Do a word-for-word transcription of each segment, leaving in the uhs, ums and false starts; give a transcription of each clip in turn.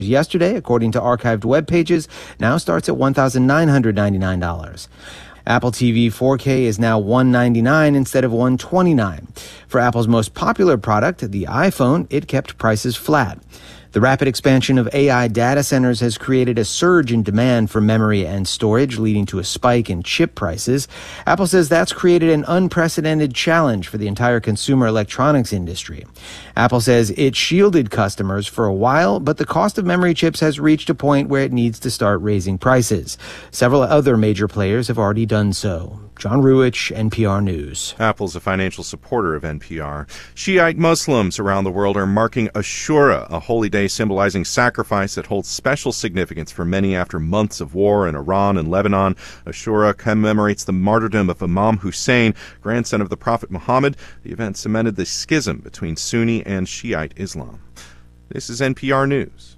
yesterday, according to archived web pages, now starts at one thousand nine hundred ninety-nine dollars. Apple T V four K is now one hundred ninety-nine dollars instead of one hundred twenty-nine dollars. For Apple's most popular product, the iPhone, it kept prices flat. The rapid expansion of A I data centers has created a surge in demand for memory and storage, leading to a spike in chip prices. Apple says that's created an unprecedented challenge for the entire consumer electronics industry. Apple says it shielded customers for a while, but the cost of memory chips has reached a point where it needs to start raising prices. Several other major players have already done so. John Ruwich, N P R News. Apple's a financial supporter of N P R. Shiite Muslims around the world are marking Ashura, a holy day symbolizing sacrifice that holds special significance for many after months of war in Iran and Lebanon. Ashura commemorates the martyrdom of Imam Hussein, grandson of the Prophet Muhammad. The event cemented the schism between Sunni and Shiite Islam. This is N P R News.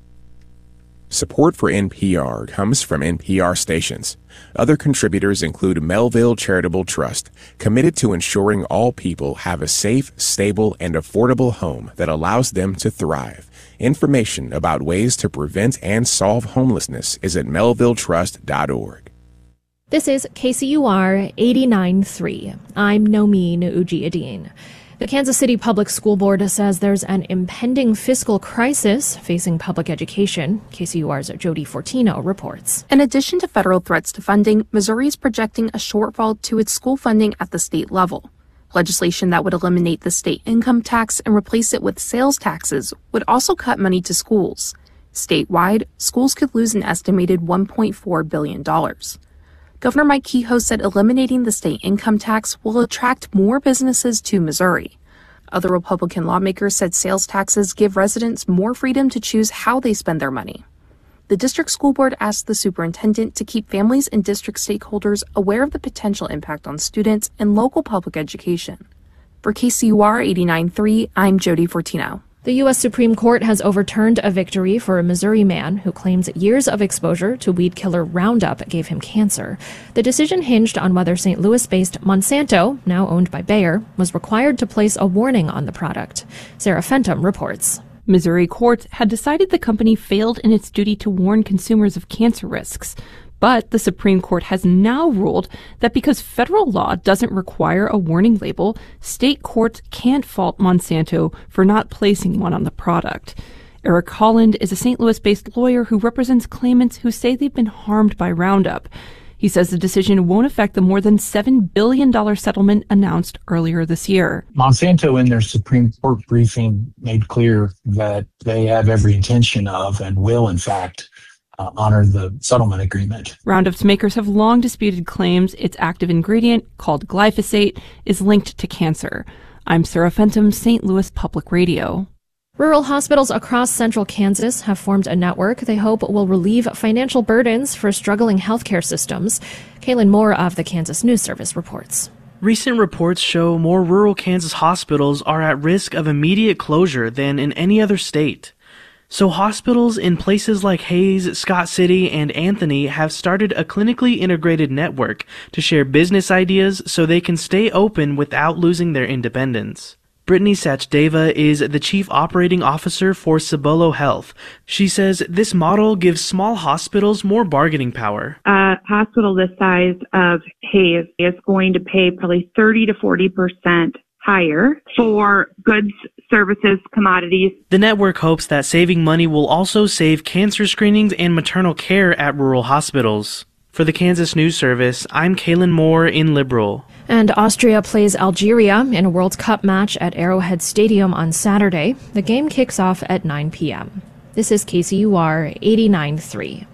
Support for N P R comes from N P R stations. Other contributors include Melville Charitable Trust, committed to ensuring all people have a safe, stable, and affordable home that allows them to thrive. Information about ways to prevent and solve homelessness is at melville trust dot org. This is K C U R eighty-nine point three. I'm Nomin Ujiyedin. The Kansas City Public School Board says there's an impending fiscal crisis facing public education. K C U R's Jody Fortino reports. In addition to federal threats to funding, Missouri is projecting a shortfall to its school funding at the state level. Legislation that would eliminate the state income tax and replace it with sales taxes would also cut money to schools. Statewide, schools could lose an estimated one point four billion dollars. Governor Mike Kehoe said eliminating the state income tax will attract more businesses to Missouri. Other Republican lawmakers said sales taxes give residents more freedom to choose how they spend their money. The district school board asked the superintendent to keep families and district stakeholders aware of the potential impact on students and local public education. For K C U R eighty-nine point three, I'm Jody Fortino. The U S Supreme Court has overturned a victory for a Missouri man who claims years of exposure to weed killer Roundup gave him cancer. The decision hinged on whether Saint Louis-based Monsanto, now owned by Bayer, was required to place a warning on the product. Sarah Fenton reports. Missouri courts had decided the company failed in its duty to warn consumers of cancer risks. But the Supreme Court has now ruled that because federal law doesn't require a warning label, state courts can't fault Monsanto for not placing one on the product. Eric Holland is a Saint Louis-based lawyer who represents claimants who say they've been harmed by Roundup. He says the decision won't affect the more than seven billion dollars settlement announced earlier this year. Monsanto, in their Supreme Court briefing, made clear that they have every intention of and will, in fact, Uh, honor the settlement agreement. Roundup's makers have long disputed claims its active ingredient, called glyphosate, is linked to cancer. I'm Sarah Fenton, Saint Louis Public Radio. Rural hospitals across central Kansas have formed a network they hope will relieve financial burdens for struggling healthcare systems. Kaylin Moore of the Kansas News Service reports. Recent reports show more rural Kansas hospitals are at risk of immediate closure than in any other state. So hospitals in places like Hays, Scott City, and Anthony have started a clinically integrated network to share business ideas so they can stay open without losing their independence. Brittany Sachdeva is the Chief Operating Officer for Cibolo Health. She says this model gives small hospitals more bargaining power. A hospital this size of Hays is going to pay probably thirty to forty percent higher for goods, services, commodities. The network hopes that saving money will also save cancer screenings and maternal care at rural hospitals. For the Kansas News Service, I'm Kaylin Moore in Liberal. And Austria plays Algeria in a World Cup match at Arrowhead Stadium on Saturday. The game kicks off at nine p.m. This is K C U R eighty-nine point three.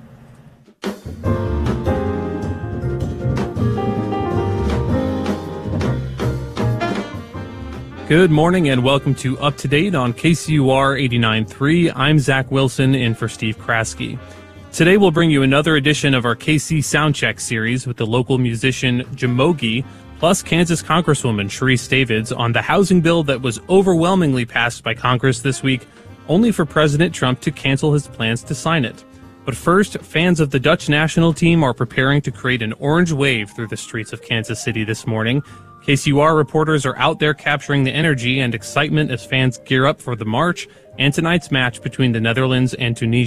Good morning and welcome to Up to Date on K C U R eighty-nine point three. I'm Zach Wilson in for Steve Kraske. Today we'll bring you another edition of our K C Soundcheck series with the local musician Jamogi, plus Kansas Congresswoman Sharice Davids on the housing bill that was overwhelmingly passed by Congress this week, only for President Trump to cancel his plans to sign it. But first, fans of the Dutch national team are preparing to create an orange wave through the streets of Kansas City this morning. K C U R reporters are out there capturing the energy and excitement as fans gear up for the march and tonight's match between the Netherlands and Tunisia.